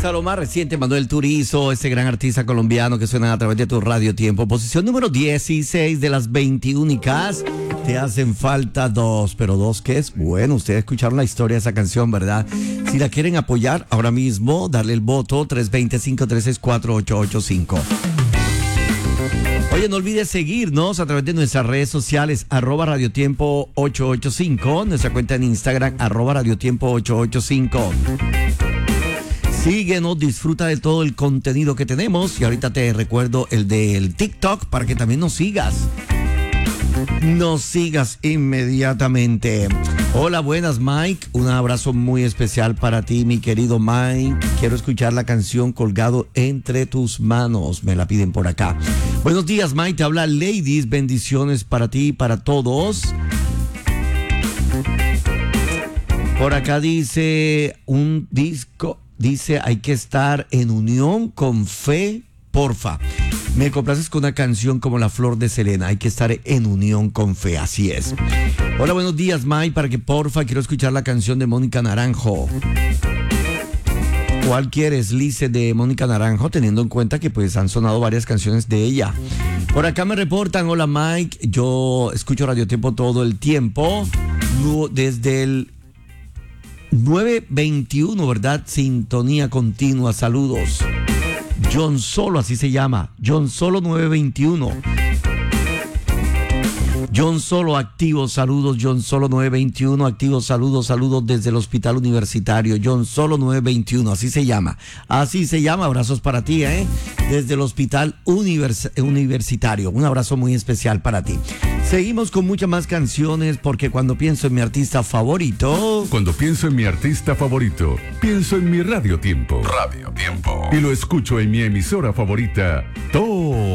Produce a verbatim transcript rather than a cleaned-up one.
Hasta lo más reciente, Manuel Turizo, ese gran artista colombiano que suena a través de tu Radio Tiempo. Posición número dieciséis de las veintiúnicas. Te hacen falta dos, pero dos, ¿qué es? Bueno, ustedes escucharon la historia de esa canción, ¿verdad? Si la quieren apoyar ahora mismo, darle el voto tres dos cero, cinco tres seis, cuatro ocho ocho cinco. Oye, no olvides seguirnos a través de nuestras redes sociales, arroba radiotiempo ocho ocho cinco, nuestra cuenta en Instagram, arroba radiotiempo ocho ocho cinco. Síguenos, disfruta de todo el contenido que tenemos y ahorita te recuerdo el del TikTok para que también nos sigas. Nos sigas inmediatamente. Hola, buenas, Mike. Un abrazo muy especial para ti, mi querido Mike. Quiero escuchar la canción Colgado entre tus manos. Me la piden por acá. Buenos días, Mike. Te habla Ladies. Bendiciones para ti y para todos. Por acá dice un disco. Dice, hay que estar en unión con fe, porfa. Me complaces con una canción como La Flor de Selena. Hay que estar en unión con fe, así es. Hola, buenos días, Mike, para que porfa, quiero escuchar la canción de Mónica Naranjo. ¿Cuál quieres, Lice, de Mónica Naranjo? Teniendo en cuenta que pues han sonado varias canciones de ella. Por acá me reportan, hola, Mike, yo escucho Radio Tiempo todo el tiempo, desde el nueve veintiuno, ¿verdad? Sintonía continua, saludos. John Solo, así se llama. John Solo nueve veintiuno. John Solo activo, saludos. John Solo nueve veintiuno, activo, saludos, saludos desde el Hospital Universitario. John Solo nueve veintiuno, así se llama. Así se llama, abrazos para ti, ¿eh? Desde el Hospital Univers- Universitario. Un abrazo muy especial para ti. Seguimos con muchas más canciones porque cuando pienso en mi artista favorito... Cuando pienso en mi artista favorito, pienso en mi Radio Tiempo. Radio Tiempo. Y lo escucho en mi emisora favorita, todo.